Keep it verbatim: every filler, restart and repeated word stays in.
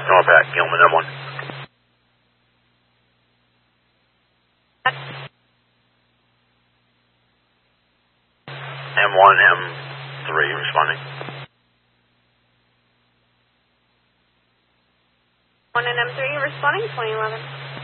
Norpac, Gilman, M one. M one, M three responding. one and M three responding, twenty eleven.